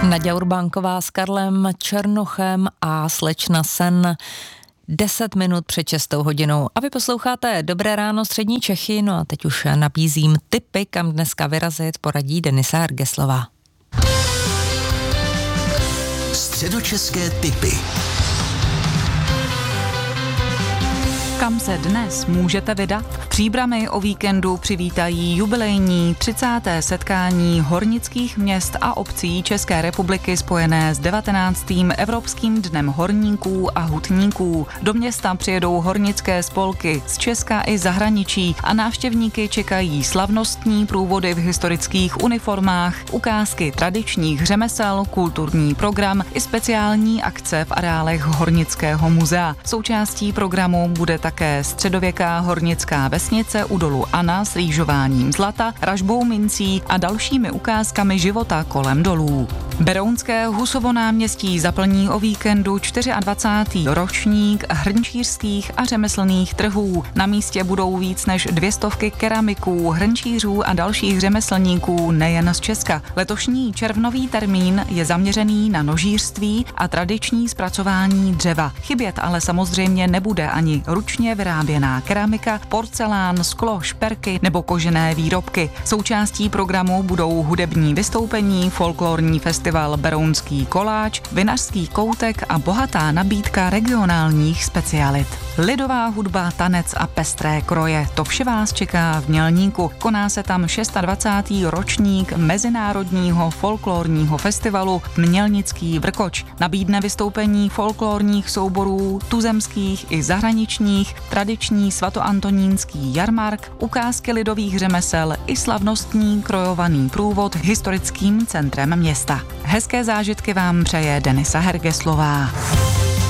Naďa Urbánková s Karlem Černochem a slečna Sen 10 minut před 6 hodinou. A vy posloucháte Dobré ráno střední Čechy, no a teď už nabízím tipy, kam dneska vyrazit, poradí Denisa Hergeslová. Středočeské tipy. Kam se dnes můžete vydat? V Příbrami o víkendu přivítají jubilejní 30. setkání hornických měst a obcí České republiky spojené s 19. Evropským dnem horníků a hutníků. Do města přijedou hornické spolky z Česka i zahraničí a návštěvníky čekají slavnostní průvody v historických uniformách, ukázky tradičních řemesel, kulturní program i speciální akce v areálech Hornického muzea. Součástí programu bude také středověká hornická vesnice u dolu Ana s rýžováním zlata, ražbou mincí a dalšími ukázkami života kolem dolů. Berounské Husovo náměstí zaplní o víkendu 24. ročník hrnčířských a řemeslných trhů. Na místě budou víc než 200 keramiků, hrnčířů a dalších řemeslníků nejen z Česka. Letošní červnový termín je zaměřený na nožířství a tradiční zpracování dřeva. Chybět ale samozřejmě nebude ani ručně vyráběná keramika, porcelán, sklo, šperky nebo kožené výrobky. Součástí programu budou hudební vystoupení, folklorní festival Berounský koláč, vinařský koutek a bohatá nabídka regionálních specialit. Lidová hudba, tanec a pestré kroje. To vše vás čeká v Mělníku. Koná se tam 26. ročník Mezinárodního folklorního festivalu Mělnický vrkoč. Nabídne vystoupení folklorních souborů, tuzemských i zahraničních, tradiční svatoantonínský jarmark, ukázky lidových řemesel i slavnostní krojovaný průvod historickým centrem města. Hezké zážitky vám přeje Denisa Hergeslová.